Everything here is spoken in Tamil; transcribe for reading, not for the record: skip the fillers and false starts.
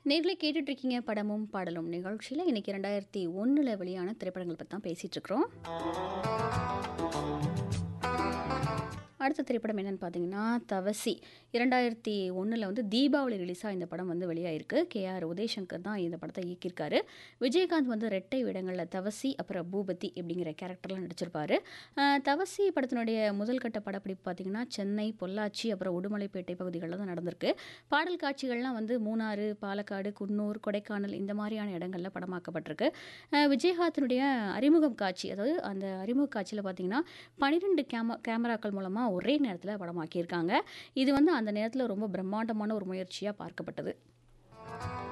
நேர்ல கேட்டுட்டு இருக்கீங்க படமும் பாடலும் நிகழ்ச்சியில் இன்னைக்கு 2001 வெளியான திரைப்படங்கள் பற்றி தான் பேசிட்டு இருக்கிறோம். அடுத்த திரைப்படம் என்னன்னு பார்த்தீங்கன்னா தவசி. 2001 வந்து தீபாவளி ரிலீஸாக இந்த படம் வந்து வெளியாயிருக்கு. கேஆர் உதயசங்கர் தான் இந்த படத்தை இயக்கியிருக்காரு. விஜயகாந்த் வந்து ரெட்டை வேடங்களில் தவசி அப்புறம் பூபதி அப்படிங்கிற கேரக்டர்லாம் நடிச்சிருப்பாரு. தவசி படத்தினுடைய முதல் கட்ட படப்பிடிப்பு பார்த்தீங்கன்னா சென்னை, பொள்ளாச்சி அப்புறம் உடுமலைப்பேட்டை பகுதிகளில் தான் நடந்திருக்கு. பாடல் காட்சிகள்லாம் வந்து மூணாறு, பாலக்காடு, குன்னூர், கொடைக்கானல் இந்த மாதிரியான இடங்களில் படமாக்கப்பட்டிருக்கு. விஜயகாந்தினுடைய அறிமுகம் காட்சி, அதாவது அந்த அறிமுக காட்சியில் பார்த்தீங்கன்னா 12 கேமராக்கள் மூலமாக ஒரே நேரத்தில் படமாக்கியிருக்காங்க. இது வந்து அந்த நேரத்தில் ரொம்ப பிரம்மாண்டமான ஒரு முயற்சியாக பார்க்கப்பட்டது.